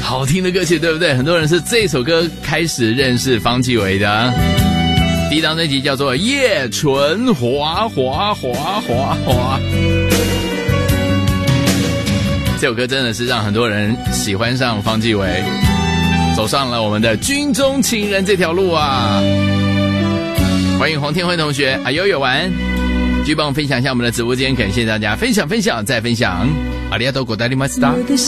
好听的歌曲，对不对？很多人是这首歌开始认识方季韦的。第一张专辑叫做《夜纯华华华华华》，这首歌真的是让很多人喜欢上方季韦，走上了我们的军中情人这条路啊！欢迎黄天辉同学，悠悠玩，继续帮我分享一下我们的直播间，感谢大家分享再分享，ありがとうございました。